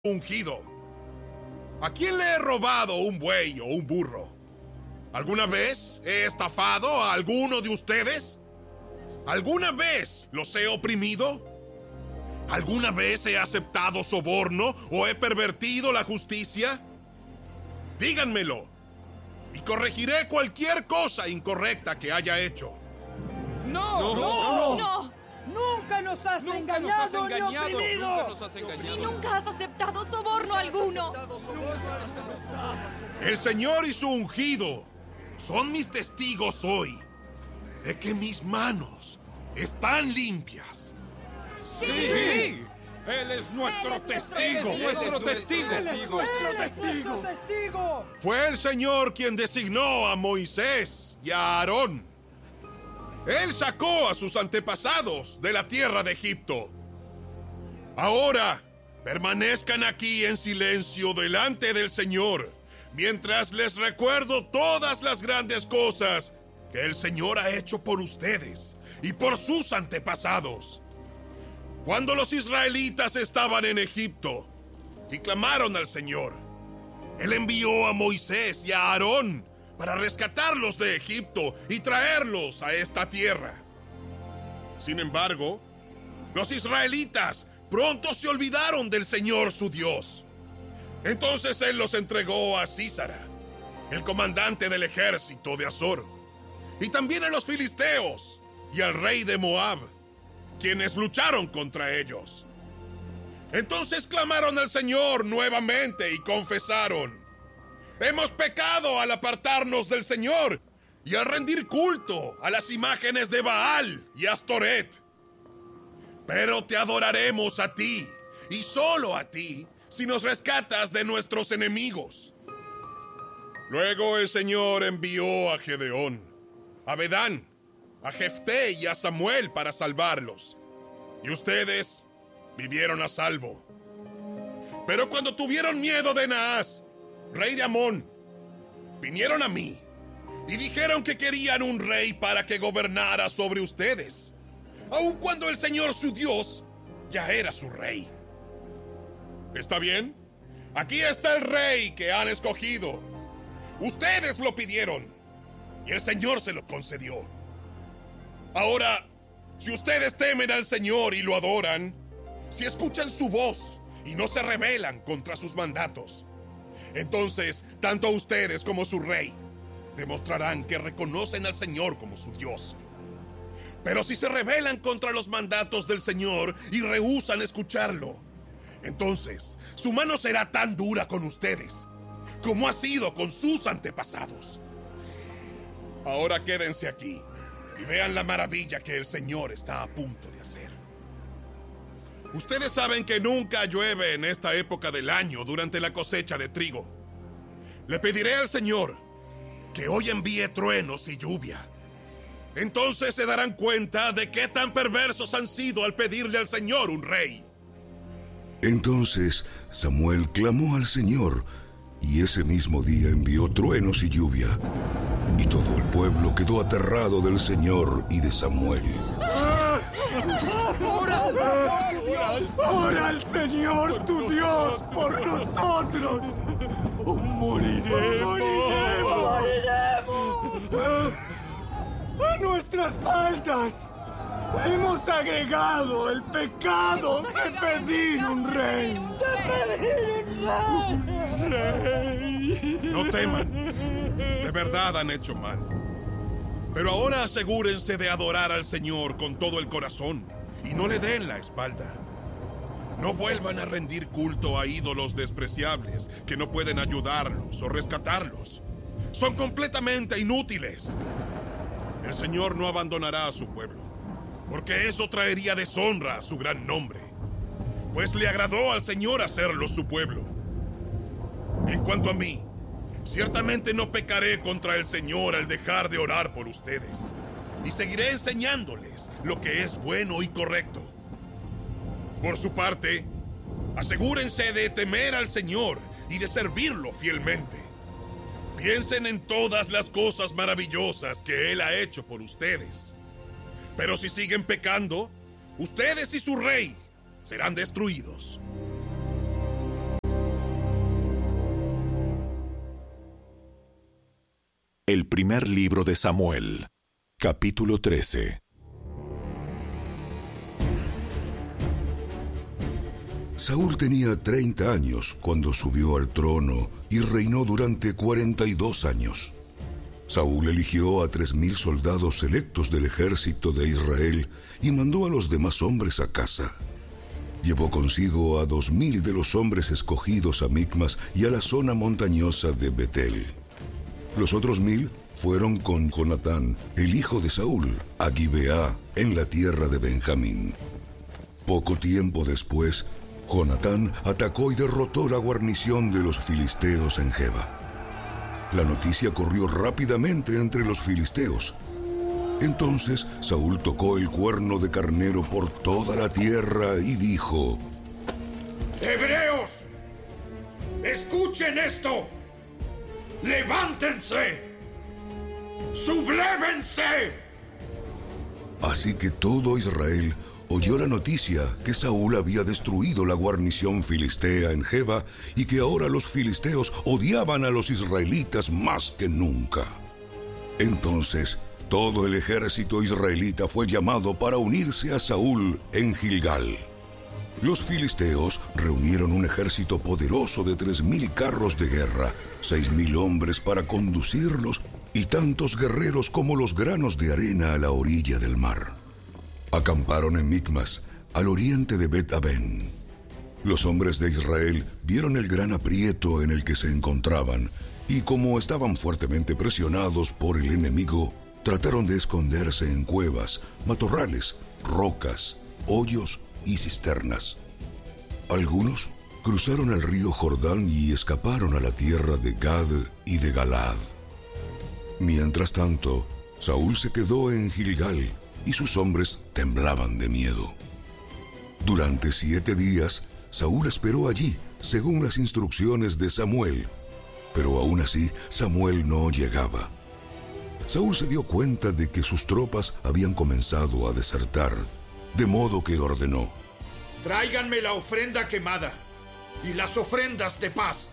ungido. ¿A quién le he robado un buey o un burro? ¿Alguna vez he estafado a alguno de ustedes? ¿Alguna vez los he oprimido? ¿Alguna vez he aceptado soborno o he pervertido la justicia? Díganmelo, y corregiré cualquier cosa incorrecta que haya hecho. ¡No! ¡Nunca nos has engañado ni oprimido! ¡Y nunca has aceptado soborno alguno! El Señor y su ungido son mis testigos hoy de que mis manos están limpias. ¡Sí! ¡Él es nuestro testigo! ¡Nuestro testigo! ¡Él es nuestro testigo! Fue el Señor quien designó a Moisés y a Aarón. Él sacó a sus antepasados de la tierra de Egipto. Ahora, permanezcan aquí en silencio delante del Señor, mientras les recuerdo todas las grandes cosas que el Señor ha hecho por ustedes y por sus antepasados. Cuando los israelitas estaban en Egipto y clamaron al Señor, Él envió a Moisés y a Aarón para rescatarlos de Egipto y traerlos a esta tierra. Sin embargo, los israelitas pronto se olvidaron del Señor su Dios. Entonces Él los entregó a Sísara, el comandante del ejército de Azor, y también a los filisteos y al rey de Moab, quienes lucharon contra ellos. Entonces clamaron al Señor nuevamente y confesaron: hemos pecado al apartarnos del Señor y al rendir culto a las imágenes de Baal y Astoret. Pero te adoraremos a ti, y solo a ti, si nos rescatas de nuestros enemigos. Luego el Señor envió a Gedeón, a Bedán, a Jefté y a Samuel para salvarlos, y ustedes vivieron a salvo. Pero cuando tuvieron miedo de Naas, rey de Amón, vinieron a mí y dijeron que querían un rey para que gobernara sobre ustedes, aun cuando el Señor su Dios ya era su rey. ¿Está bien? Aquí está el rey que han escogido. Ustedes lo pidieron y el Señor se lo concedió. Ahora, si ustedes temen al Señor y lo adoran, si escuchan su voz y no se rebelan contra sus mandatos, entonces tanto ustedes como su rey demostrarán que reconocen al Señor como su Dios. Pero si se rebelan contra los mandatos del Señor y rehúsan escucharlo, entonces su mano será tan dura con ustedes como ha sido con sus antepasados. Ahora quédense aquí y vean la maravilla que el Señor está a punto de hacer. Ustedes saben que nunca llueve en esta época del año durante la cosecha de trigo. Le pediré al Señor que hoy envíe truenos y lluvia. Entonces se darán cuenta de qué tan perversos han sido al pedirle al Señor un rey. Entonces Samuel clamó al Señor, y ese mismo día envió truenos y lluvia, y todo el pueblo quedó aterrado del Señor y de Samuel. ¡Ora al Señor tu Dios por nosotros! ¡Moriremos! ¡A nuestras faltas hemos agregado el pecado de pedir un rey! No teman, de verdad han hecho mal. Pero ahora asegúrense de adorar al Señor con todo el corazón y no le den la espalda. No vuelvan a rendir culto a ídolos despreciables que no pueden ayudarlos o rescatarlos. Son completamente inútiles. El Señor no abandonará a su pueblo, porque eso traería deshonra a su gran nombre, pues le agradó al Señor hacerlo su pueblo. En cuanto a mí, ciertamente no pecaré contra el Señor al dejar de orar por ustedes, y seguiré enseñándoles lo que es bueno y correcto. Por su parte, asegúrense de temer al Señor y de servirlo fielmente. Piensen en todas las cosas maravillosas que Él ha hecho por ustedes. Pero si siguen pecando, ustedes y su rey serán destruidos. El primer libro de Samuel, capítulo 13. Saúl tenía 30 años cuando subió al trono y reinó durante 42 años. Saúl eligió a 3,000 soldados selectos del ejército de Israel y mandó a los demás hombres a casa. Llevó consigo a 2,000 de los hombres escogidos a Micmas y a la zona montañosa de Betel. Los otros 1,000 fueron con Jonatán, el hijo de Saúl, a Gibeá, en la tierra de Benjamín. Poco tiempo después, Jonatán atacó y derrotó la guarnición de los filisteos en Geba. La noticia corrió rápidamente entre los filisteos. Entonces Saúl tocó el cuerno de carnero por toda la tierra y dijo: ¡Hebreos! ¡Escuchen esto! ¡Levántense! ¡Sublévense! Así que todo Israel oyó la noticia que Saúl había destruido la guarnición filistea en Geba y que ahora los filisteos odiaban a los israelitas más que nunca. Entonces, todo el ejército israelita fue llamado para unirse a Saúl en Gilgal. Los filisteos reunieron un ejército poderoso de 3,000 carros de guerra, 6,000 hombres para conducirlos y tantos guerreros como los granos de arena a la orilla del mar. Acamparon en Micmas, al oriente de Bet-Aven. Los hombres de Israel vieron el gran aprieto en el que se encontraban y como estaban fuertemente presionados por el enemigo, trataron de esconderse en cuevas, matorrales, rocas, hoyos y cisternas. Algunos cruzaron el río Jordán y escaparon a la tierra de Gad y de Galaad. Mientras tanto, Saúl se quedó en Gilgal y sus hombres temblaban de miedo. Durante 7 días, Saúl esperó allí, según las instrucciones de Samuel, pero aún así Samuel no llegaba. Saúl se dio cuenta de que sus tropas habían comenzado a desertar, de modo que ordenó: ¡Tráiganme la ofrenda quemada y las ofrendas de paz!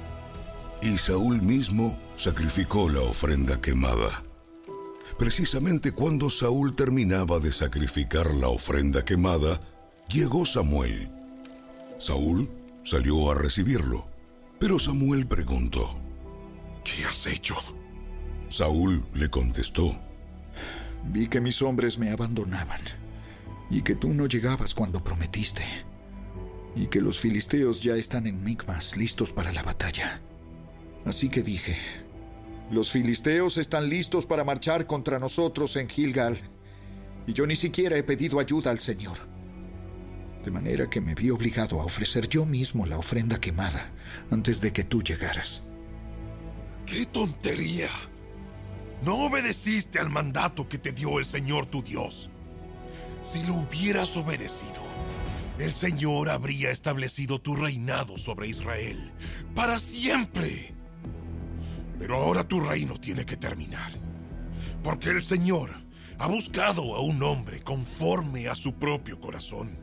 Y Saúl mismo sacrificó la ofrenda quemada. Precisamente cuando Saúl terminaba de sacrificar la ofrenda quemada, llegó Samuel. Saúl salió a recibirlo, pero Samuel preguntó: ¿Qué has hecho? Saúl le contestó: Vi que mis hombres me abandonaban, y que tú no llegabas cuando prometiste, y que los filisteos ya están en Micmas, listos para la batalla. Así que dije: los filisteos están listos para marchar contra nosotros en Gilgal, y yo ni siquiera he pedido ayuda al Señor. De manera que me vi obligado a ofrecer yo mismo la ofrenda quemada antes de que tú llegaras. ¡Qué tontería! No obedeciste al mandato que te dio el Señor tu Dios. Si lo hubieras obedecido, el Señor habría establecido tu reinado sobre Israel para siempre. Pero ahora tu reino tiene que terminar, porque el Señor ha buscado a un hombre conforme a su propio corazón.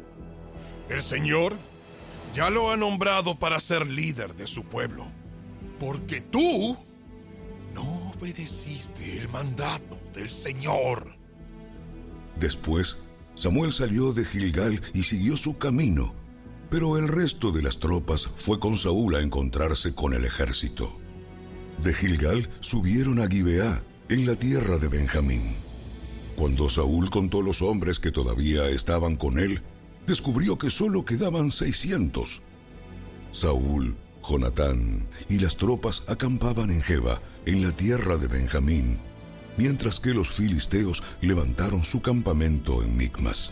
El Señor ya lo ha nombrado para ser líder de su pueblo, porque tú no obedeciste el mandato del Señor. Después, Samuel salió de Gilgal y siguió su camino, pero el resto de las tropas fue con Saúl a encontrarse con el ejército. De Gilgal subieron a Gibeá, en la tierra de Benjamín. Cuando Saúl contó los hombres que todavía estaban con él, descubrió que solo quedaban 600. Saúl, Jonatán y las tropas acampaban en Geba, en la tierra de Benjamín, mientras que los filisteos levantaron su campamento en Micmas.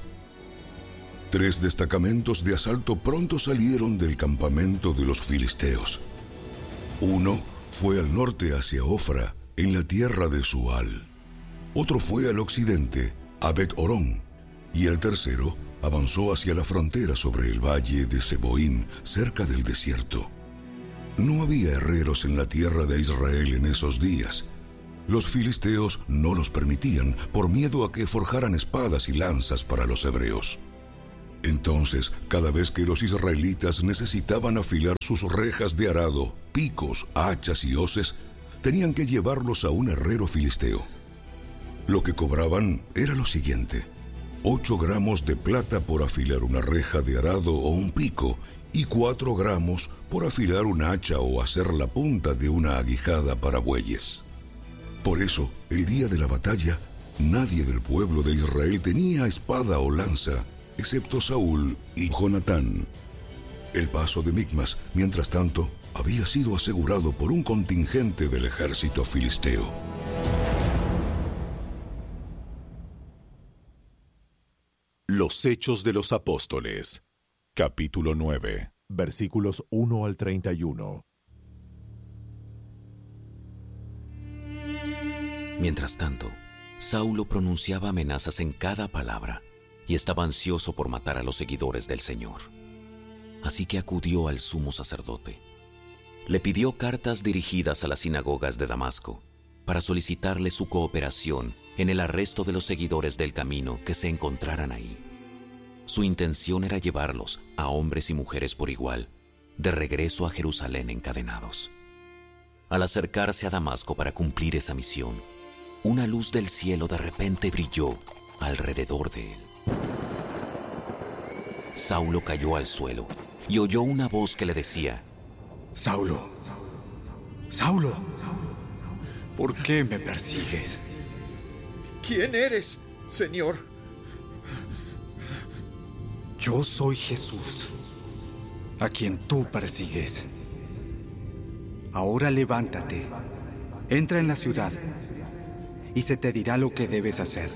3 destacamentos de asalto pronto salieron del campamento de los filisteos. Uno fue al norte hacia Ofra, en la tierra de Sual. Otro fue al occidente, a Bet-Horón, y el tercero avanzó hacia la frontera sobre el valle de Seboín, cerca del desierto. No había herreros en la tierra de Israel en esos días. Los filisteos no los permitían por miedo a que forjaran espadas y lanzas para los hebreos. Entonces, cada vez que los israelitas necesitaban afilar sus rejas de arado, picos, hachas y hoces, tenían que llevarlos a un herrero filisteo. Lo que cobraban era lo siguiente: 8 gramos de plata por afilar una reja de arado o un pico, y 4 gramos por afilar un hacha o hacer la punta de una aguijada para bueyes. Por eso, el día de la batalla, nadie del pueblo de Israel tenía espada o lanza, excepto Saúl y Jonatán. El paso de Micmas, mientras tanto, había sido asegurado por un contingente del ejército filisteo. Los Hechos de los Apóstoles, capítulo 9, versículos 1 al 31. Mientras tanto, Saulo pronunciaba amenazas en cada palabra y estaba ansioso por matar a los seguidores del Señor. Así que acudió al sumo sacerdote. Le pidió cartas dirigidas a las sinagogas de Damasco para solicitarle su cooperación en el arresto de los seguidores del camino que se encontraran ahí. Su intención era llevarlos, a hombres y mujeres por igual, de regreso a Jerusalén encadenados. Al acercarse a Damasco para cumplir esa misión, una luz del cielo de repente brilló alrededor de él. Saulo cayó al suelo y oyó una voz que le decía: Saulo, Saulo, ¿por qué me persigues? ¿Quién eres, Señor? Yo soy Jesús, a quien tú persigues. Ahora levántate, entra en la ciudad y se te dirá lo que debes hacer.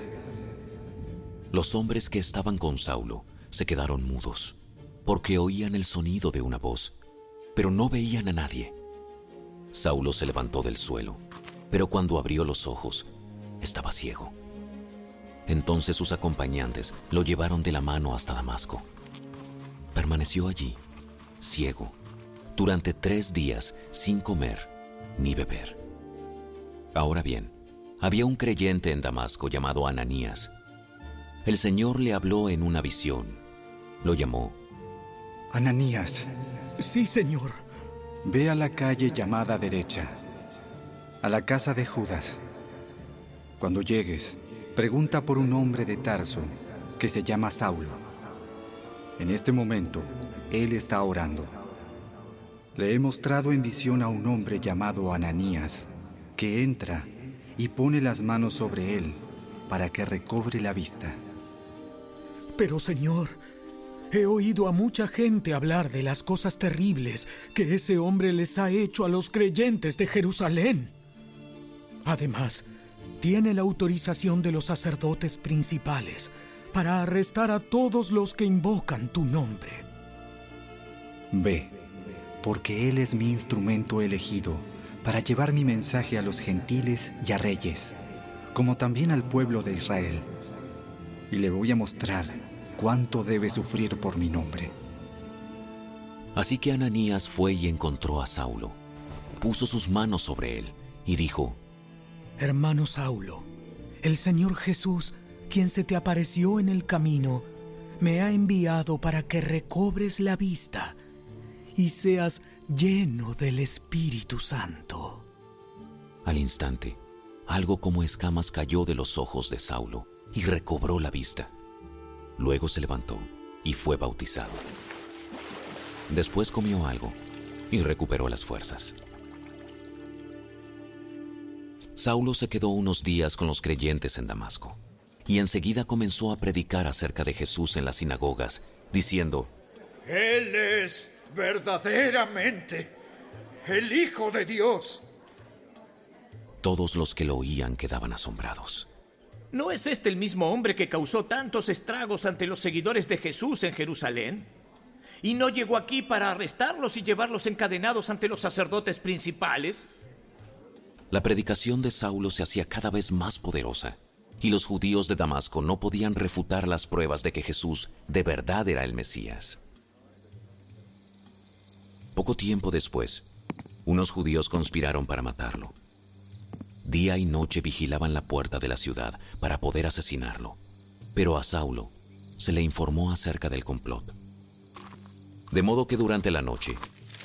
Los hombres que estaban con Saulo se quedaron mudos, porque oían el sonido de una voz, pero no veían a nadie. Saulo se levantó del suelo, pero cuando abrió los ojos, estaba ciego. Entonces sus acompañantes lo llevaron de la mano hasta Damasco. Permaneció allí, ciego, durante 3 días sin comer ni beber. Ahora bien, había un creyente en Damasco llamado Ananías. El Señor le habló en una visión. Lo llamó. Ananías. Sí, Señor. Ve a la calle llamada derecha, a la casa de Judas. Cuando llegues, pregunta por un hombre de Tarso que se llama Saulo. En este momento, él está orando. Le he mostrado en visión a un hombre llamado Ananías, que entra y pone las manos sobre él para que recobre la vista. Pero, Señor, he oído a mucha gente hablar de las cosas terribles que ese hombre les ha hecho a los creyentes de Jerusalén. Además, tiene la autorización de los sacerdotes principales para arrestar a todos los que invocan tu nombre. Ve, porque él es mi instrumento elegido para llevar mi mensaje a los gentiles y a reyes, como también al pueblo de Israel. Y le voy a mostrar cuánto debe sufrir por mi nombre. Así que Ananías fue y encontró a Saulo, puso sus manos sobre él y dijo: Hermano Saulo, el Señor Jesús, quien se te apareció en el camino, me ha enviado para que recobres la vista y seas lleno del Espíritu Santo. Al instante, algo como escamas cayó de los ojos de Saulo y recobró la vista. Luego se levantó y fue bautizado. Después comió algo y recuperó las fuerzas. Saulo se quedó unos días con los creyentes en Damasco y enseguida comenzó a predicar acerca de Jesús en las sinagogas, diciendo: Él es verdaderamente el Hijo de Dios. Todos los que lo oían quedaban asombrados. ¿No es este el mismo hombre que causó tantos estragos ante los seguidores de Jesús en Jerusalén? ¿Y no llegó aquí para arrestarlos y llevarlos encadenados ante los sacerdotes principales? La predicación de Saulo se hacía cada vez más poderosa, y los judíos de Damasco no podían refutar las pruebas de que Jesús de verdad era el Mesías. Poco tiempo después, unos judíos conspiraron para matarlo. Día y noche vigilaban la puerta de la ciudad para poder asesinarlo, pero a Saulo se le informó acerca del complot. De modo que durante la noche,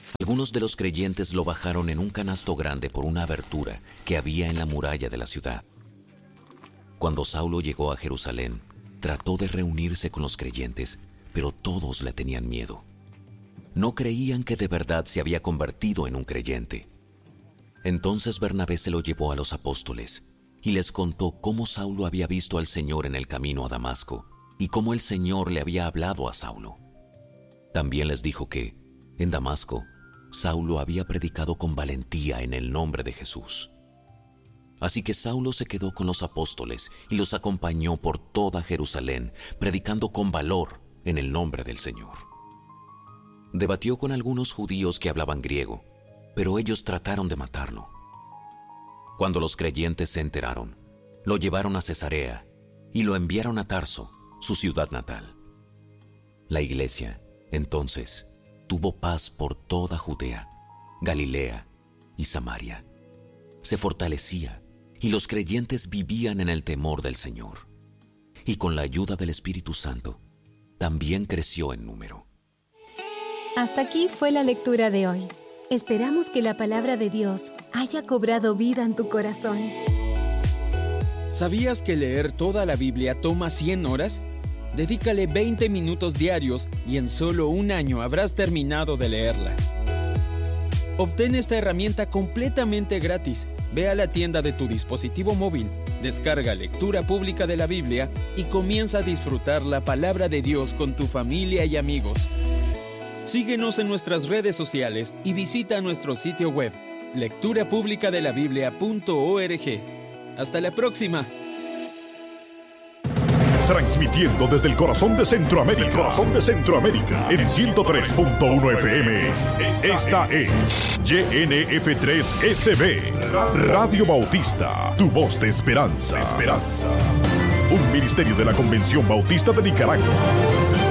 Algunos de los creyentes lo bajaron en un canasto grande por una abertura que había en la muralla de la ciudad. Cuando Saulo llegó a Jerusalén, trató de reunirse con los creyentes, pero todos le tenían miedo. No creían que de verdad se había convertido en un creyente. Entonces Bernabé se lo llevó a los apóstoles y les contó cómo Saulo había visto al Señor en el camino a Damasco y cómo el Señor le había hablado a Saulo. También les dijo que, en Damasco, Saulo había predicado con valentía en el nombre de Jesús. Así que Saulo se quedó con los apóstoles y los acompañó por toda Jerusalén, predicando con valor en el nombre del Señor. Debatió con algunos judíos que hablaban griego, pero ellos trataron de matarlo. Cuando los creyentes se enteraron, lo llevaron a Cesarea y lo enviaron a Tarso, su ciudad natal. La iglesia, entonces, tuvo paz por toda Judea, Galilea y Samaria. Se fortalecía y los creyentes vivían en el temor del Señor. Y con la ayuda del Espíritu Santo, también creció en número. Hasta aquí fue la lectura de hoy. Esperamos que la palabra de Dios haya cobrado vida en tu corazón. ¿Sabías que leer toda la Biblia toma 100 horas? Dedícale 20 minutos diarios y en solo un año habrás terminado de leerla. Obtén esta herramienta completamente gratis. Ve a la tienda de tu dispositivo móvil, descarga Lectura Pública de la Biblia y comienza a disfrutar la palabra de Dios con tu familia y amigos. Síguenos en nuestras redes sociales y visita nuestro sitio web, lecturapublicadelabiblia.org. ¡Hasta la próxima! Transmitiendo desde el corazón de Centroamérica. En 103.1 FM. Esta es YNF3SB. Radio Bautista, tu voz de esperanza. Un ministerio de la Convención Bautista de Nicaragua.